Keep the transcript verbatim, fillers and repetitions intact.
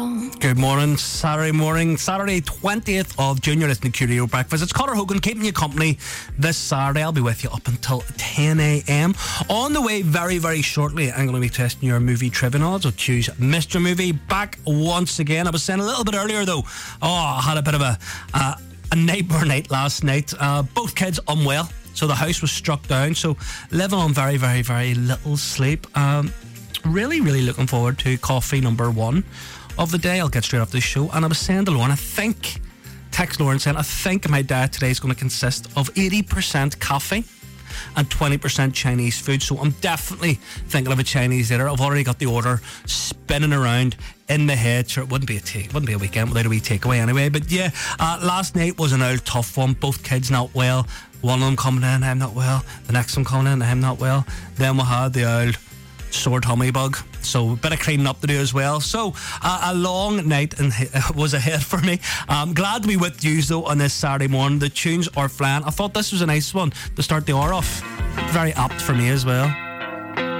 Good morning, Saturday morning, Saturday twentieth of June. You're listening to Q Radio Breakfast. It's Conor Hogan keeping you company this Saturday. I'll be with you up until ten a.m. On the way very, very shortly, I'm going to be testing your movie trivia knowledge. I'll choose Mister Movie back once again. I was saying a little bit earlier though, oh, I had a bit of a, uh, a nightmare night last night. Uh, both kids unwell, so the house was struck down. So living on very, very, very little sleep. Um, really, really looking forward to coffee number one of the day. I'll get straight off this show. And I was saying to Lauren, I think, text Lauren saying, I think my diet today is going to consist of eighty percent coffee and twenty percent Chinese food. So I'm definitely thinking of a Chinese dinner. I've already got the order spinning around in my head. Sure, it wouldn't be a take, wouldn't be a weekend without a wee takeaway anyway. But yeah, uh, last night was an old tough one. Both kids not well. One of them coming in, I'm not well. The next one coming in, I'm not well. Then we had the old sore tummy bug, so a bit of cleaning up to do as well. So uh, a long night and was ahead for me. I'm glad to be with you though on this Saturday morning. The tunes are flying. I thought this was a nice one to start the hour off. Very apt for me as well.